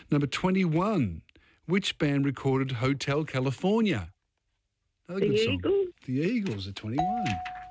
Number 21. Which band recorded Hotel California? Another The good song. Eagles? The Eagles are 21.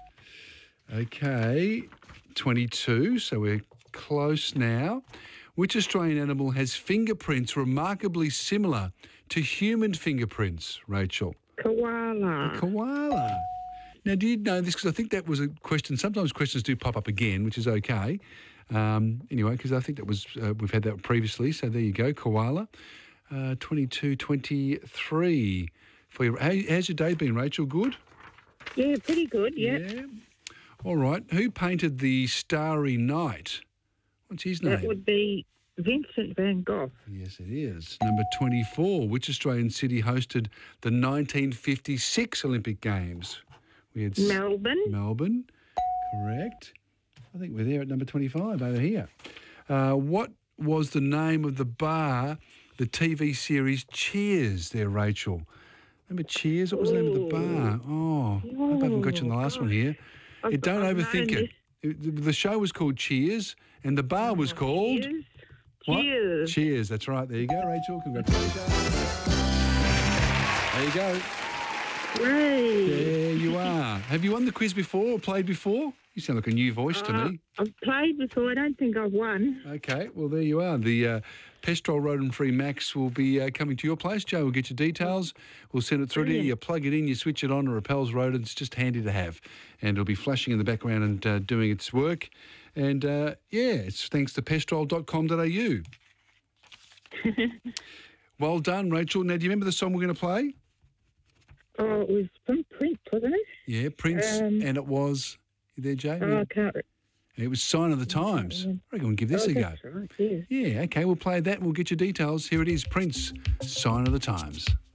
Okay, 22, so we're close now. Which Australian animal has fingerprints remarkably similar to human fingerprints, Rachel? Koala. Koala. Now, do you know this? Because I think that was a question. Sometimes questions do pop up again, which is okay. Anyway, because I think that was we've had that previously. So there you go, koala. 22, 23 for you. How's your day been, Rachel? Good? Yeah, pretty good, yeah. All right. Who painted the Starry Night? What's his name? That would be Vincent van Gogh. Yes, it is. Number 24. Which Australian city hosted the 1956 Olympic Games? We had Melbourne. Melbourne, correct. I think we're there at number 25 over here. What was the name of the bar, the TV series Cheers there, Rachel? Remember Cheers? What was the name of the bar? Oh, I hope I haven't got you in the last one here. Don't overthink it. The show was called Cheers and the bar was called... Cheers. What? Cheers. Cheers, that's right. There you go, Rachel. Congratulations. There you go. Great. There you are. Have you won the quiz before or played before? You sound like a new voice to me. I've played before. I don't think I've won. Okay, well, there you are. The Pestrol Rodent-Free Max will be coming to your place. Joe will get your details. We'll send it through to you. You plug it in, you switch it on, it repels rodents. Just handy to have. And it'll be flashing in the background and doing its work. And, it's thanks to pestrol.com.au. Well done, Rachel. Now, do you remember the song we're going to play? Oh, it was from Prince, wasn't it? Yeah, Prince, and it was... You there, Jay? Oh, I can't... It was Sign of the Times. I reckon we'll give this a go. That's right, yes. Yeah, okay, we'll play that and we'll get your details. Here it is, Prince, Sign of the Times.